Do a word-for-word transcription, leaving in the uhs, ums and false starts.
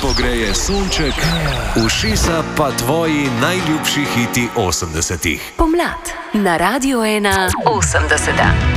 pogreje sonček, ušesa pa tvoji najljubši hiti osemdesetih. Pomlad na Radiu ena osemdeseta.